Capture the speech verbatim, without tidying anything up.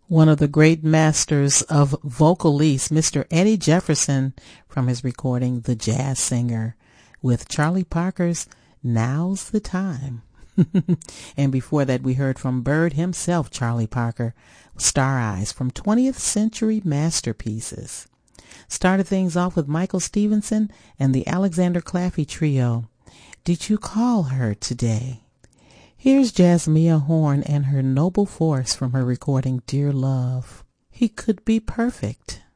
One of the great masters of vocalese, Mister Eddie Jefferson, from his recording The Jazz Singer, with Charlie Parker's Now's the Time. And before that, we heard from Bird himself, Charlie Parker, Star Eyes, from twentieth Century Masterpieces. Started things off with Michael Stevenson and the Alexander Claffey Trio, Did You Call Her Today? Here's Jasmia Horn and her Noble Force from her recording Dear Love. He could be perfect.